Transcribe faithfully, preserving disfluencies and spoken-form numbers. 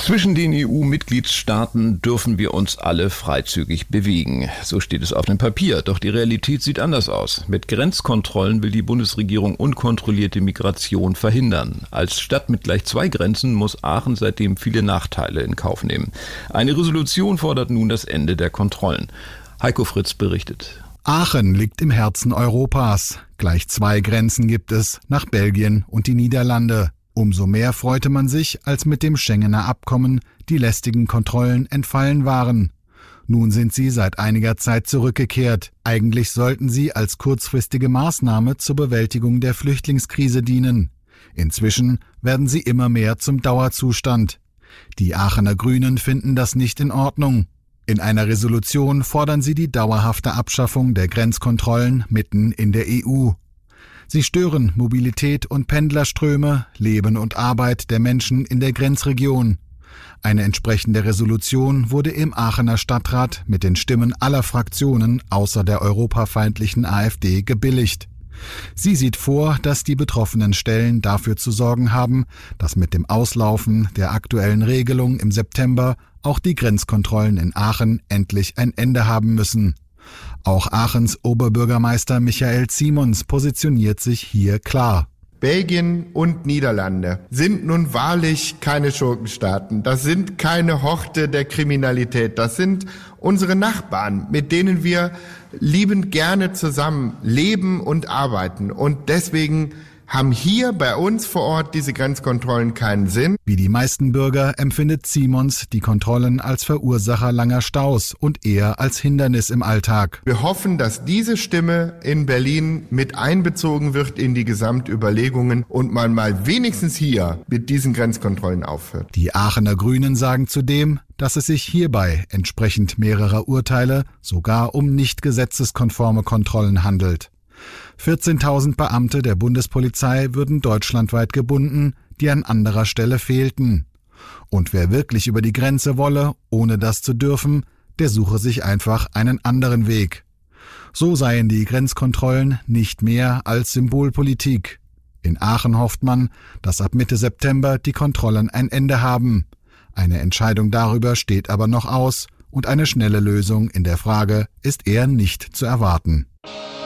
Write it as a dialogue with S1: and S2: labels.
S1: Zwischen den E U-Mitgliedstaaten dürfen wir uns alle freizügig bewegen. So steht es auf dem Papier. Doch die Realität sieht anders aus. Mit Grenzkontrollen will die Bundesregierung unkontrollierte Migration verhindern. Als Stadt mit gleich zwei Grenzen muss Aachen seitdem viele Nachteile in Kauf nehmen. Eine Resolution fordert nun das Ende der Kontrollen. Heiko Fritz berichtet.
S2: Aachen liegt im Herzen Europas. Gleich zwei Grenzen gibt es, nach Belgien und die Niederlande. Umso mehr freute man sich, als mit dem Schengener Abkommen die lästigen Kontrollen entfallen waren. Nun sind sie seit einiger Zeit zurückgekehrt. Eigentlich sollten sie als kurzfristige Maßnahme zur Bewältigung der Flüchtlingskrise dienen. Inzwischen werden sie immer mehr zum Dauerzustand. Die Aachener Grünen finden das nicht in Ordnung. In einer Resolution fordern sie die dauerhafte Abschaffung der Grenzkontrollen mitten in der E U. Sie stören Mobilität und Pendlerströme, Leben und Arbeit der Menschen in der Grenzregion. Eine entsprechende Resolution wurde im Aachener Stadtrat mit den Stimmen aller Fraktionen außer der europafeindlichen AfD gebilligt. Sie sieht vor, dass die betroffenen Stellen dafür zu sorgen haben, dass mit dem Auslaufen der aktuellen Regelung im September auch die Grenzkontrollen in Aachen endlich ein Ende haben müssen. Auch Aachens Oberbürgermeister Michael Simons positioniert sich hier klar.
S3: Belgien und Niederlande sind nun wahrlich keine Schurkenstaaten. Das sind keine Horte der Kriminalität. Das sind unsere Nachbarn, mit denen wir liebend gerne zusammen leben und arbeiten. Und deswegen haben hier bei uns vor Ort diese Grenzkontrollen keinen Sinn.
S2: Wie die meisten Bürger empfindet Simons die Kontrollen als Verursacher langer Staus und eher als Hindernis im Alltag.
S3: Wir hoffen, dass diese Stimme in Berlin mit einbezogen wird in die Gesamtüberlegungen und man mal wenigstens hier mit diesen Grenzkontrollen aufhört.
S2: Die Aachener Grünen sagen zudem, dass es sich hierbei entsprechend mehrerer Urteile sogar um nicht gesetzeskonforme Kontrollen handelt. vierzehntausend Beamte der Bundespolizei würden deutschlandweit gebunden, die an anderer Stelle fehlten. Und wer wirklich über die Grenze wolle, ohne das zu dürfen, der suche sich einfach einen anderen Weg. So seien die Grenzkontrollen nicht mehr als Symbolpolitik. In Aachen hofft man, dass ab Mitte September die Kontrollen ein Ende haben. Eine Entscheidung darüber steht aber noch aus und eine schnelle Lösung in der Frage ist eher nicht zu erwarten.